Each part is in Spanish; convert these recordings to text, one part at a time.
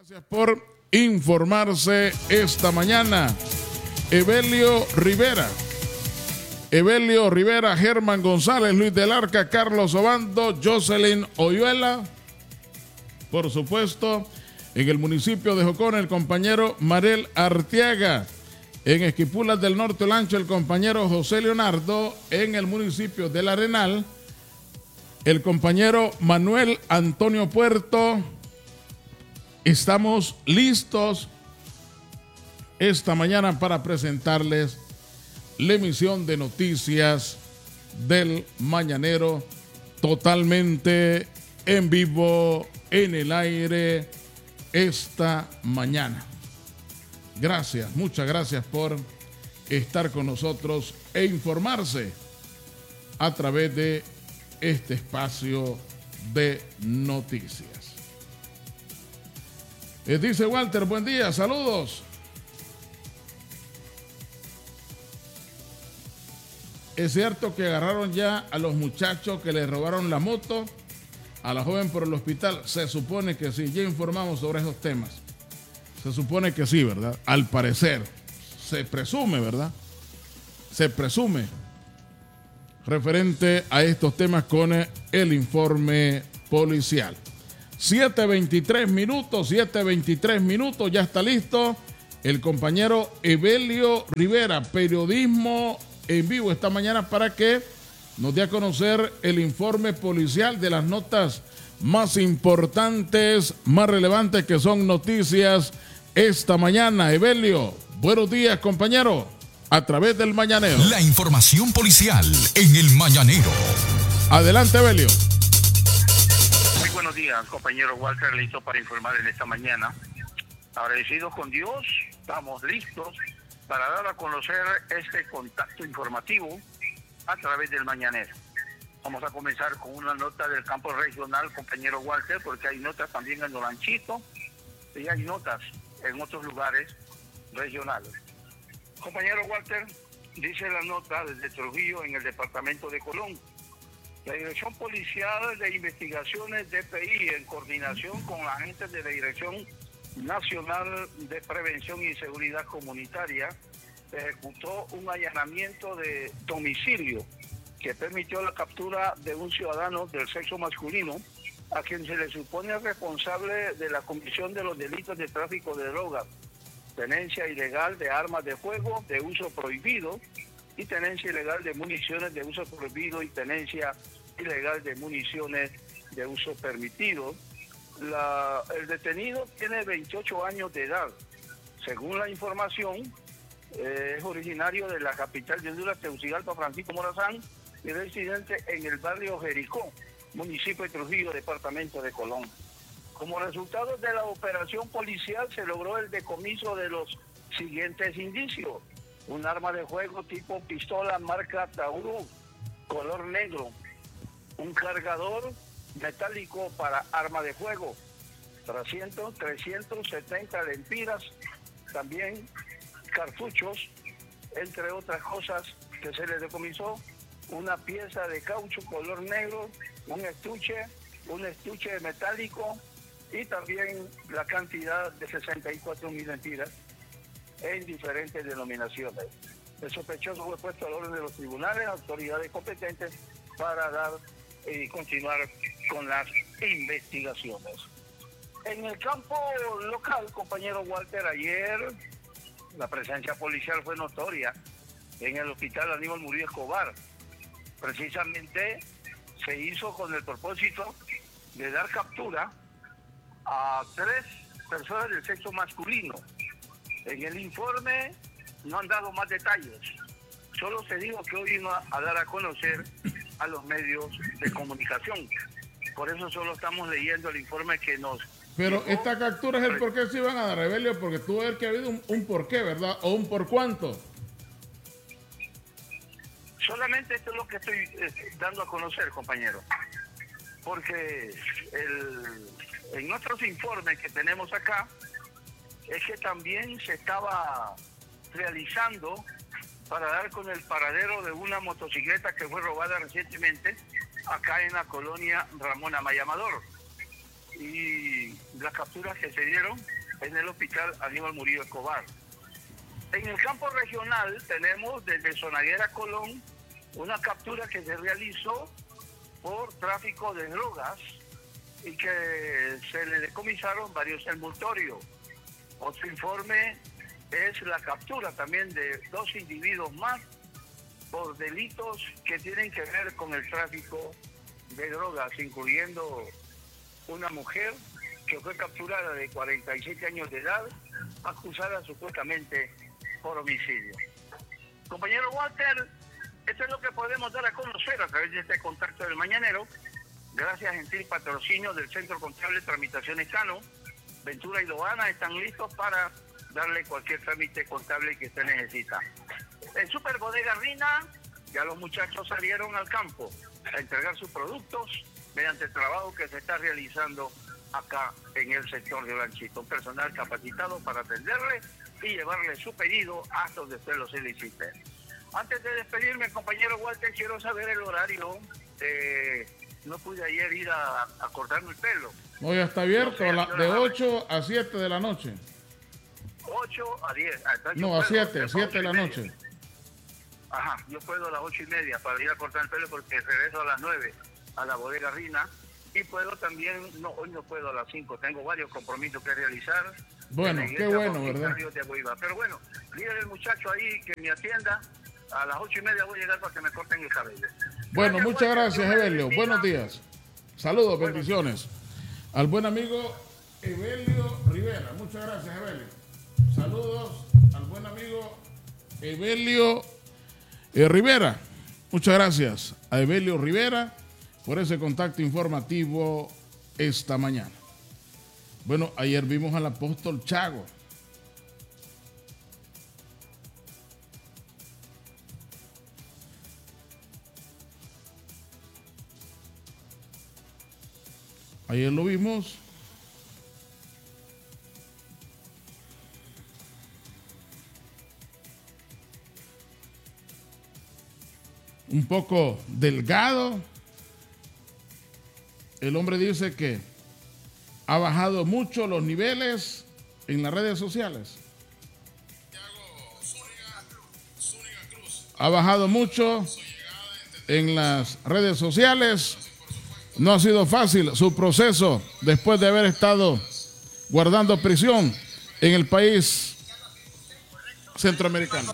Gracias por informarse esta mañana. Evelio Rivera, Germán González, Luis del Arca, Carlos Obando, Jocelyn Oyuela. Por supuesto, en el municipio de Jocón, el compañero Marel Arteaga. En Esquipulas del Norte Olancho, el compañero José Leonardo. En el municipio del Arenal, el compañero Manuel Antonio Puerto. Estamos listos esta mañana para presentarles la emisión de noticias del Mañanero, totalmente en vivo, en el aire, esta mañana. Gracias, muchas gracias por estar con nosotros e informarse a través de este espacio de noticias. Dice Walter, buen día, saludos. Es cierto que agarraron ya a los muchachos que le robaron la moto a la joven por el hospital. Se supone que sí, ya informamos sobre esos temas. Se supone que sí, ¿verdad? Al parecer, se presume, ¿verdad? Se presume referente a estos temas con el informe policial. 7:23 minutos, ya está listo el compañero Evelio Rivera, periodismo en vivo esta mañana para que nos dé a conocer el informe policial de las notas más importantes, más relevantes que son noticias esta mañana. Evelio, buenos días, compañero, a través del Mañanero. La información policial en el Mañanero. Adelante, Evelio. Muy buenos días, compañero Walter, listo para informar en esta mañana. Agradecidos con Dios, estamos listos para dar a conocer este contacto informativo a través del Mañanero. Vamos a comenzar con una nota del campo regional, compañero Walter, porque hay notas también en Olanchito y hay notas en otros lugares regionales. Compañero Walter, dice la nota desde Trujillo en el departamento de Colón. La Dirección Policial de Investigaciones DPI, en coordinación con la agentes de la Dirección Nacional de Prevención y Seguridad Comunitaria, ejecutó un allanamiento de domicilio que permitió la captura de un ciudadano del sexo masculino a quien se le supone responsable de la comisión de los delitos de tráfico de drogas, tenencia ilegal de armas de fuego de uso prohibido y tenencia ilegal de municiones de uso prohibido y tenencia ilegal de municiones de uso permitido. El detenido tiene 28 años de edad. Según la información, es originario de la capital de Honduras, Tegucigalpa, Francisco Morazán, y residente en el barrio Jericó, municipio de Trujillo, departamento de Colón. Como resultado de la operación policial se logró el decomiso de los siguientes indicios: un arma de fuego tipo pistola marca Taurus, color negro, un cargador metálico para arma de fuego, 370 lempiras, también cartuchos, entre otras cosas que se le decomisó, una pieza de caucho color negro, un estuche metálico y también la cantidad de 64.000 lempiras en diferentes denominaciones. El sospechoso fue puesto al orden de los tribunales, autoridades competentes, para dar y continuar con las investigaciones. En el campo local, compañero Walter, ayer la presencia policial fue notoria en el hospital Aníbal Murillo Escobar. Precisamente se hizo con el propósito de dar captura a 3 personas del sexo masculino. En el informe no han dado más detalles, solo se dijo que hoy iba a dar a conocer a los medios de comunicación. Por eso solo estamos leyendo el informe que nos... Pero esta captura es el por qué se iban a dar, Evelio, porque tuvo que haber que habido un por qué, ¿verdad? O un por cuánto. Solamente esto es lo que estoy dando a conocer, compañero. Porque en nuestros informes que tenemos acá, es que también se estaba realizando para dar con el paradero de una motocicleta que fue robada recientemente acá en la colonia Ramón Amaya Amador. Y las capturas que se dieron en el hospital Aníbal Murillo Escobar. En el campo regional tenemos desde Zonaguera Colón una captura que se realizó por tráfico de drogas y que se le decomisaron varios envoltorios. Otro informe es la captura también de 2 individuos más por delitos que tienen que ver con el tráfico de drogas, incluyendo una mujer que fue capturada de 47 años de edad, acusada supuestamente por homicidio. Compañero Walter, esto es lo que podemos dar a conocer a través de este contacto del Mañanero, gracias a gentil patrocinio del Centro Contable Tramitaciones Cano. Ventura y Loana están listos para darle cualquier trámite contable que usted necesita. En Super Bodega Rina, ya los muchachos salieron al campo a entregar sus productos mediante el trabajo que se está realizando acá en el sector de Olanchito. Un personal capacitado para atenderle y llevarle su pedido hasta donde usted lo solicite. Antes de despedirme, compañero Walter, quiero saber el horario. No pude ayer ir a cortarme el pelo. No, ya está abierto, de 8 a 7 de la noche. 8 a 10. No, a 7 de la noche. Ajá, yo puedo a las 8:30 para ir a cortar el pelo porque regreso a las 9 a la bodega Rina. Y puedo también, no, hoy no puedo a las 5, tengo varios compromisos que realizar. Bueno, qué bueno, ¿verdad? Pero bueno, dígale al muchacho ahí que me atienda. A las 8:30 voy a llegar para que me corten el cabello. Bueno, muchas gracias, Evelio. Buenos días. Saludos, bendiciones. Al buen amigo Evelio Rivera. Muchas gracias, Evelio. Saludos al buen amigo Evelio Rivera. Muchas gracias a Evelio Rivera por ese contacto informativo esta mañana. Bueno, ayer vimos al apóstol Chago. Ayer lo vimos. Un poco delgado. El hombre dice que ha bajado mucho los niveles en las redes sociales. Ha bajado mucho en las redes sociales. No ha sido fácil su proceso después de haber estado guardando prisión en el país centroamericano.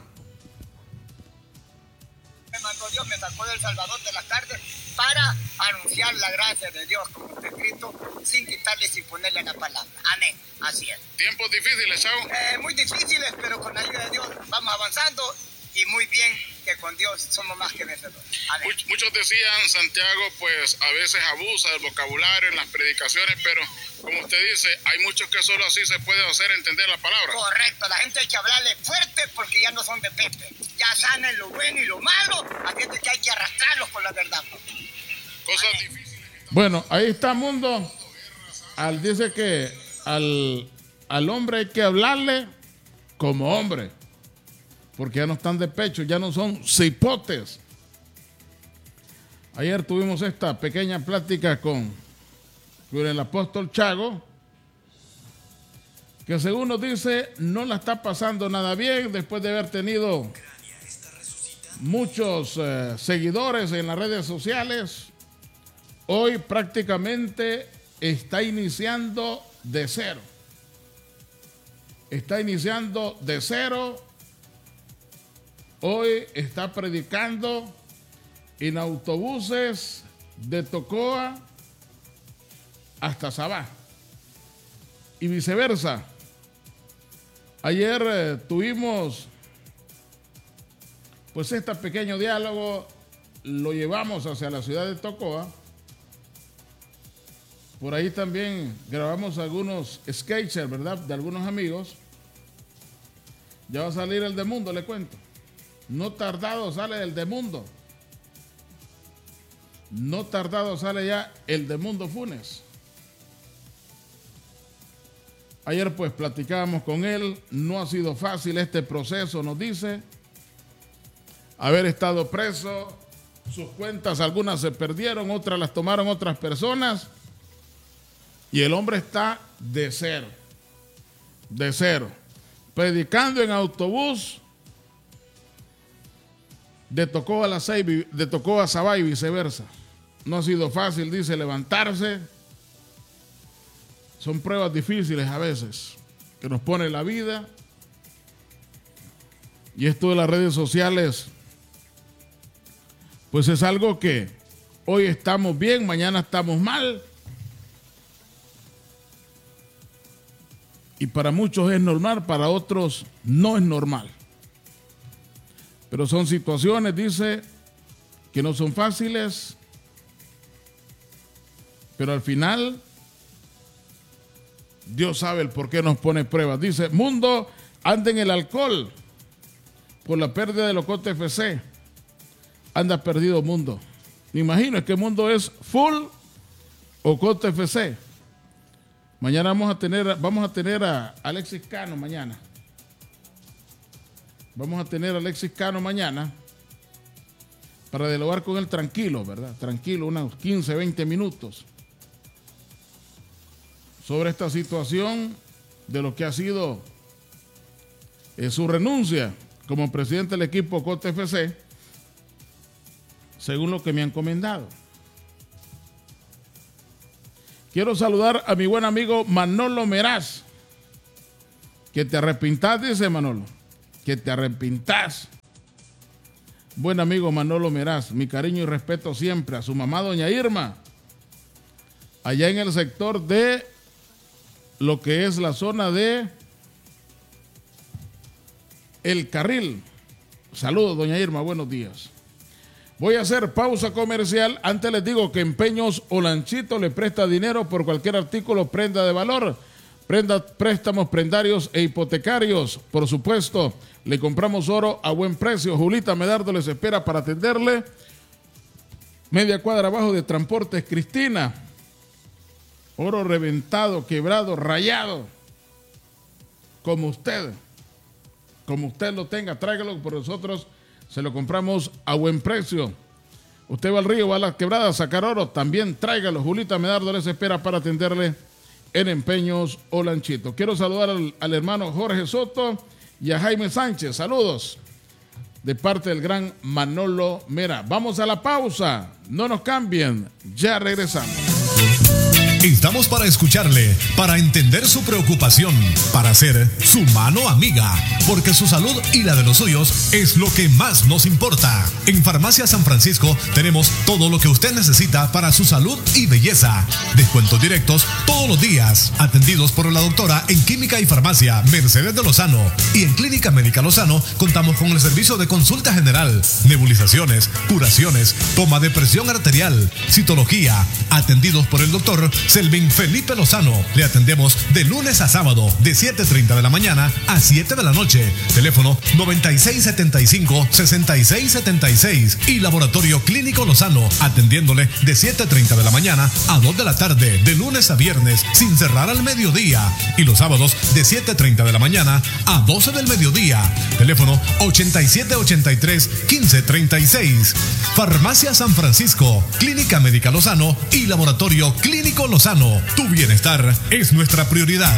Me mandó Dios, me sacó del Salvador de la cárcel para anunciar la gracia de Dios, como está escrito, sin quitarle, sin ponerle la palabra. Amén. Así es. ¿Tiempos difíciles, Chavo? Muy difíciles, pero con la ayuda de Dios vamos avanzando y muy bien, que con Dios somos más que vencedores. Amén. Muchos decían, Santiago, pues a veces abusa del vocabulario en las predicaciones, pero como usted dice, hay muchos que solo así se puede hacer entender la palabra. Correcto, la gente hay que hablarle fuerte porque ya no son de Pepe. Ya saben lo bueno y lo malo, así es que hay que arrastrarlos con la verdad. Cosas difíciles. Bueno, ahí está, mundo. Dice que al hombre hay que hablarle como hombre, porque ya no están de pecho, ya no son cipotes. Ayer tuvimos esta pequeña plática con el apóstol Chago, que según nos dice, no la está pasando nada bien después de haber tenido muchos seguidores en las redes sociales. Hoy prácticamente está iniciando de cero. Está iniciando de cero. Hoy está predicando en autobuses de Tocoa hasta Sabá y viceversa. Ayer tuvimos pues este pequeño diálogo, lo llevamos hacia la ciudad de Tocoa. Por ahí también grabamos algunos sketches, ¿verdad? De algunos amigos. Ya va a salir el de Mundo, le cuento. No tardado sale el de Mundo. No tardado sale ya el de Mundo Funes. Ayer pues platicábamos con él. No ha sido fácil este proceso, nos dice. Haber estado preso. Sus cuentas, algunas se perdieron, otras las tomaron otras personas. Y el hombre está de cero. Predicando en autobús de Tocó a Sabá y viceversa. No ha sido fácil, dice, levantarse. Son pruebas difíciles a veces que nos pone la vida. Y esto de las redes sociales, pues es algo que hoy estamos bien, mañana estamos mal. Y para muchos es normal, para otros no es normal. Pero son situaciones, dice, que no son fáciles. Pero al final, Dios sabe el por qué nos pone pruebas. Dice, mundo, anda en el alcohol por la pérdida de Locote FC. Anda perdido mundo. Me imagino, es que el mundo es full Ocote FC. Mañana vamos a tener a Alexis Cano mañana. Vamos a tener a Alexis Cano mañana para dialogar con él tranquilo, ¿verdad? Tranquilo, unos 15, 20 minutos sobre esta situación de lo que ha sido su renuncia como presidente del equipo Ocote FC, según lo que me han comentado. Quiero saludar a mi buen amigo Manolo Meraz. Que te arrepintás, dice Manolo. Que te arrepintás. Buen amigo Manolo Meraz, mi cariño y respeto siempre a su mamá doña Irma, allá en el sector de lo que es la zona de El Carril. Saludos doña Irma, buenos días. Voy a hacer pausa comercial. Antes les digo que Empeños Olanchito le presta dinero por cualquier artículo, prenda de valor, préstamos prendarios e hipotecarios. Por supuesto, le compramos oro a buen precio. Julita Medardo les espera para atenderle. Media cuadra abajo de Transportes Cristina. Oro reventado, quebrado, rayado. Como usted lo tenga, tráigalo por nosotros. Se lo compramos a buen precio. Usted va al río, va a las quebradas a sacar oro, también tráigalo. Julita Medardo les espera para atenderle en Empeños Olanchito. Quiero saludar al hermano Jorge Soto y a Jaime Sánchez. Saludos de parte del gran Manolo Mera. Vamos a la pausa. No nos cambien. Ya regresamos. Estamos para escucharle, para entender su preocupación, para ser su mano amiga, porque su salud y la de los suyos es lo que más nos importa. En Farmacia San Francisco tenemos todo lo que usted necesita para su salud y belleza. Descuentos directos todos los días, atendidos por la doctora en Química y Farmacia Mercedes de Lozano. Y en Clínica Médica Lozano contamos con el servicio de consulta general, nebulizaciones, curaciones, toma de presión arterial, citología, atendidos por el doctor Selvin Felipe Lozano. Le atendemos de lunes a sábado de 7:30 de la mañana a 7 de la noche. Teléfono 9675-6676 y Laboratorio Clínico Lozano, atendiéndole de 7:30 de la mañana a 2 de la tarde, de lunes a viernes, sin cerrar al mediodía. Y los sábados de 7:30 de la mañana a 12 del mediodía. Teléfono 8783-1536. Farmacia San Francisco, Clínica Médica Lozano y Laboratorio Clínico Lozano. Tu bienestar es nuestra prioridad.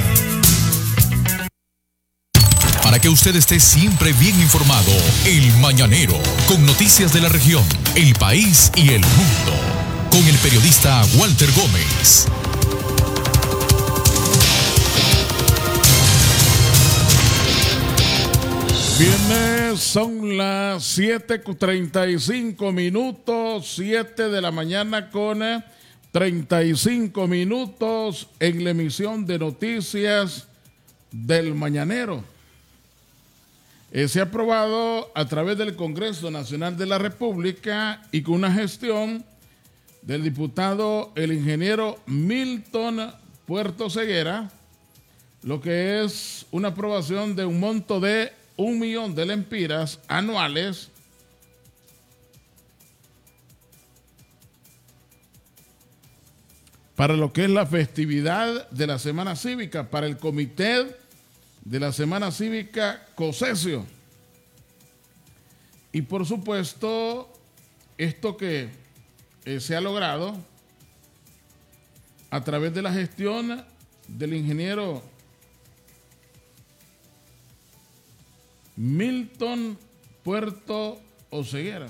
Para que usted esté siempre bien informado, El Mañanero, con noticias de la región, el país y el mundo, con el periodista Walter Gómez. Bien, son las 7:35 minutos, 7 de la mañana con 35 minutos en la emisión de noticias del Mañanero. Se ha aprobado a través del Congreso Nacional de la República y con una gestión del diputado el ingeniero Milton Puerto Ceguera, lo que es una aprobación de un monto de 1 millón de lempiras anuales para lo que es la festividad de la Semana Cívica, para el comité de la Semana Cívica COSECIO. Y por supuesto, esto que se ha logrado a través de la gestión del ingeniero Milton Puerto Oseguera.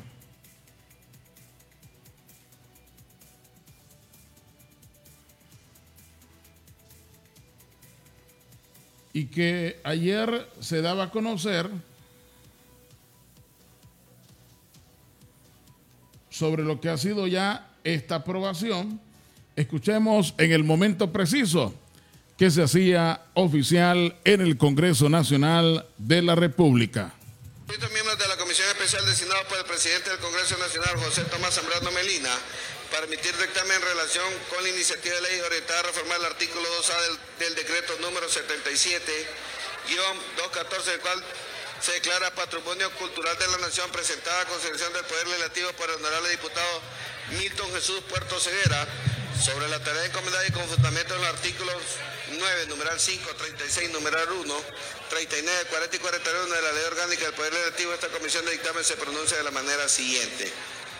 Y que ayer se daba a conocer sobre lo que ha sido ya esta aprobación. Escuchemos en el momento preciso que se hacía oficial en el Congreso Nacional de la República. Miembros de la Comisión Especial designados por el presidente del Congreso Nacional, José Tomás Zambrano Melina, para emitir dictamen en relación con la iniciativa de ley orientada a reformar el artículo 2A del decreto número 77-214, el cual se declara Patrimonio Cultural de la Nación, presentada a consideración del Poder Legislativo por el honorable diputado Milton Jesús Puerto Ceguera, sobre la tarea encomendada y con fundamento en los artículos 9, numeral 5, 36, numeral 1, 39, 40 y 41 de la Ley Orgánica del Poder Legislativo. Esta comisión de dictamen se pronuncia de la manera siguiente.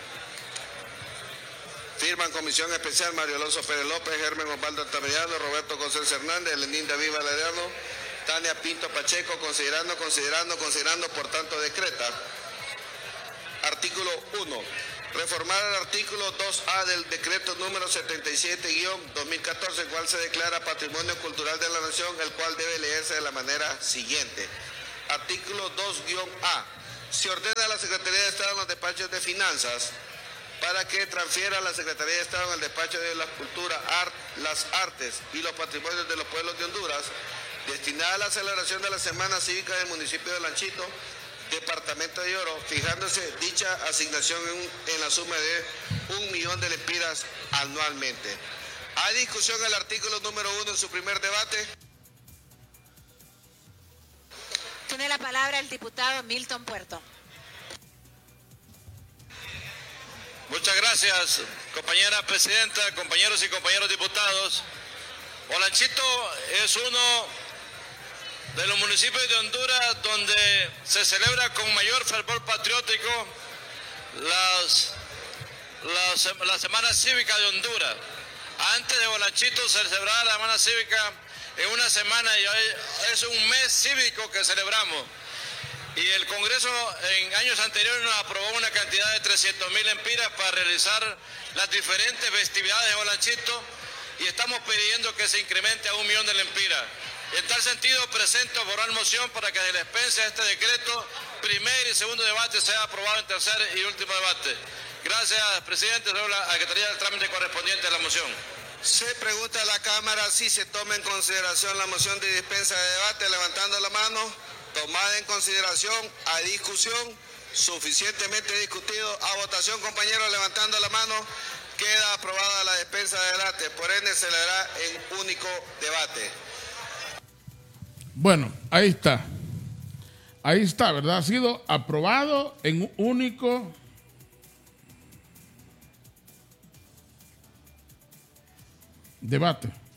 Firman Comisión Especial Mario Alonso Pérez López, Germán Osvaldo Altamirano, Roberto González Hernández, Lenín David Valeriano, Tania Pinto Pacheco, considerando, por tanto decreta. Artículo 1. Reformar el artículo 2A del decreto número 77-2014, el cual se declara Patrimonio Cultural de la Nación, el cual debe leerse de la manera siguiente. Artículo 2-A. Se ordena a la Secretaría de Estado en los despachos de Finanzas para que transfiera a la Secretaría de Estado en el despacho de la Cultura, las Artes y los Patrimonios de los Pueblos de Honduras, destinada a la celebración de la Semana Cívica del municipio de Lanchito, Departamento de Oro, fijándose dicha asignación en la suma de 1 millón de lempiras anualmente. ¿Hay discusión el artículo número 1 en su primer debate? Tiene la palabra el diputado Milton Puerto. Muchas gracias, compañera presidenta, compañeros y compañeros diputados. Olanchito es uno de los municipios de Honduras donde se celebra con mayor fervor patriótico la Semana Cívica de Honduras. Antes de Olanchito se celebraba la Semana Cívica en una semana y hoy es un mes cívico que celebramos. Y el Congreso en años anteriores nos aprobó una cantidad de 300,000 lempiras para realizar las diferentes festividades de Olanchito y estamos pidiendo que se incremente a 1 millón de lempiras. En tal sentido, presento formal moción para que se dispense este decreto, primer y segundo debate, sea aprobado en tercer y último debate. Gracias, presidente. Sobre la Secretaría del trámite correspondiente a la moción. Se pregunta a la Cámara si se toma en consideración la moción de dispensa de debate, levantando la mano. Tomada en consideración, a discusión, suficientemente discutido, a votación, compañeros, levantando la mano. Queda aprobada la dispensa de debate, por ende se le dará en único debate. Bueno, ahí está. Ahí está, ¿verdad? Ha sido aprobado en un único debate.